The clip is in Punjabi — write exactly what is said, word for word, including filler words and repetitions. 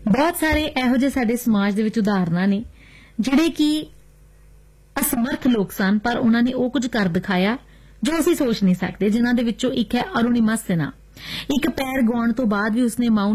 ਬਹੁਤ ਸਾਰੇ ਇਹੋ ਜਿਹੇ ਸਾਡੇ ਸਮਾਜ ਦੇ ਵਿੱਚ ਉਦਾਹਰਨਾਂ ਨੇ ਜਿਹੜੇ ਕਿ ਅਸਮਰਥ ਲੋਕ ਸਨ, ਪਰ ਉਹਨਾਂ ਨੇ ਉਹ ਕੁਝ ਕਰ ਦਿਖਾਇਆ ਜੋ ਅਸੀਂ ਸੋਚ ਨਹੀਂ ਸਕਦੇ, ਜਿਨ੍ਹਾਂ ਦੇ ਵਿੱਚੋਂ ਇੱਕ ਹੈ ਅਰੁਣਿਮਾ ਸਿਨਹਾ। ਇੱਕ ਪੈਰ ਗਵਾਉਣ ਤੋਂ ਬਾਅਦ ਵੀ ਉਸਨੇ ਮਾਊਂਟ